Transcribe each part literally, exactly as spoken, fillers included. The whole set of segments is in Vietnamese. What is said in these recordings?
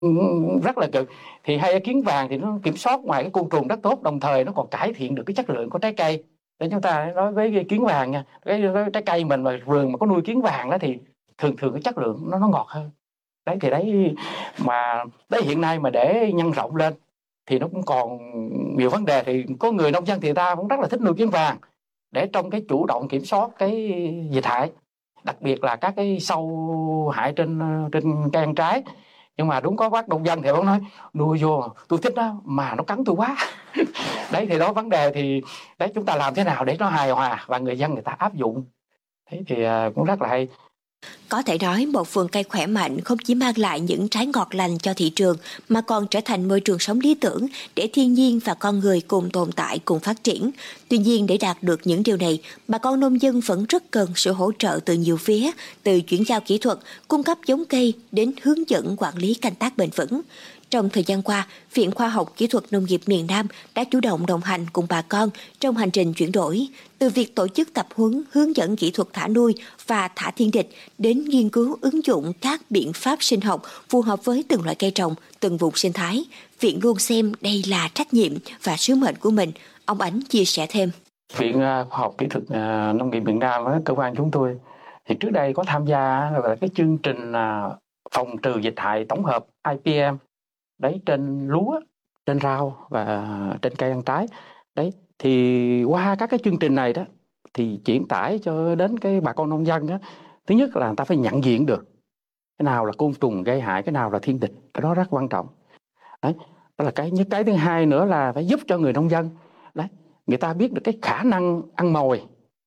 Rất là cực. Thì hai kiến vàng thì nó kiểm soát ngoài cái côn trùng rất tốt, đồng thời nó còn cải thiện được cái chất lượng của trái cây. Để chúng ta nói với cái kiến vàng nha, cái, cái trái cây mình mà vườn mà có nuôi kiến vàng đó thì thường thường cái chất lượng nó nó ngọt hơn. Đấy thì đấy mà đấy hiện nay mà để nhân rộng lên thì nó cũng còn nhiều vấn đề. Thì có người nông dân thì ta cũng rất là thích nuôi kiến vàng để trong cái chủ động kiểm soát cái dịch hại, đặc biệt là các cái sâu hại trên trên cây ăn trái. Nhưng mà đúng có bác nông dân thì ông nói nuôi vô tôi thích đó mà nó cắn tôi quá. Đấy thì đó vấn đề thì đấy chúng ta làm thế nào để nó hài hòa và người dân người ta áp dụng. Thế thì cũng rất là hay. Có thể nói một vườn cây khỏe mạnh không chỉ mang lại những trái ngọt lành cho thị trường mà còn trở thành môi trường sống lý tưởng để thiên nhiên và con người cùng tồn tại, cùng phát triển. Tuy nhiên để đạt được những điều này, bà con nông dân vẫn rất cần sự hỗ trợ từ nhiều phía, từ chuyển giao kỹ thuật, cung cấp giống cây đến hướng dẫn quản lý canh tác bền vững. Trong thời gian qua, Viện Khoa học Kỹ thuật Nông nghiệp miền Nam đã chủ động đồng hành cùng bà con trong hành trình chuyển đổi, từ việc tổ chức tập huấn hướng dẫn kỹ thuật thả nuôi và thả thiên địch đến nghiên cứu ứng dụng các biện pháp sinh học phù hợp với từng loại cây trồng, từng vùng sinh thái. Viện luôn xem đây là trách nhiệm và sứ mệnh của mình. Ông Ánh chia sẻ thêm. Viện Khoa học Kỹ thuật Nông nghiệp miền Nam, cơ quan chúng tôi, thì trước đây có tham gia là cái chương trình phòng trừ dịch hại tổng hợp I P M đấy trên lúa, trên rau và trên cây ăn trái. Đấy thì qua các cái chương trình này đó thì chuyển tải cho đến cái bà con nông dân đó, thứ nhất là người ta phải nhận diện được cái nào là côn trùng gây hại, cái nào là thiên địch, cái đó rất quan trọng. Đấy, đó là cái nhất. Cái thứ hai nữa là phải giúp cho người nông dân đấy, người ta biết được cái khả năng ăn mồi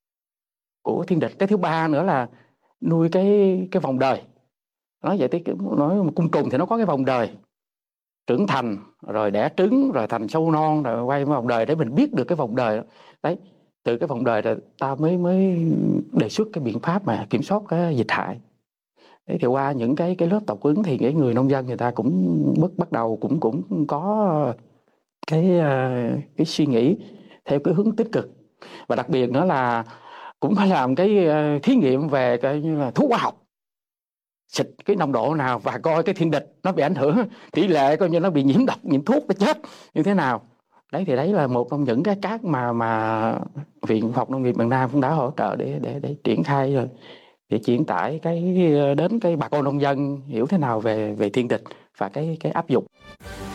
của thiên địch. Cái thứ ba nữa là nuôi cái cái vòng đời. Nói vậy thì nói côn trùng thì nó có cái vòng đời trưởng thành rồi đẻ trứng rồi thành sâu non rồi quay vòng đời để mình biết được cái vòng đời đó. Đấy, từ cái vòng đời rồi ta mới mới đề xuất cái biện pháp mà kiểm soát cái dịch hại. Đấy, thì qua những cái cái lớp tập huấn thì cái người nông dân người ta cũng bắt bắt đầu cũng cũng có cái cái suy nghĩ theo cái hướng tích cực, và đặc biệt nữa là cũng phải làm cái thí nghiệm về cái như là thuốc hóa học, xịt cái nồng độ nào và coi cái thiên địch nó bị ảnh hưởng tỷ lệ, coi như nó bị nhiễm độc, nhiễm thuốc, nó chết như thế nào. Đấy thì đấy là một trong những cái các mà mà Viện Khoa học Nông nghiệp miền Nam cũng đã hỗ trợ để để để triển khai rồi, để chuyển tải cái đến cái bà con nông dân hiểu thế nào về về thiên địch và cái cái áp dụng.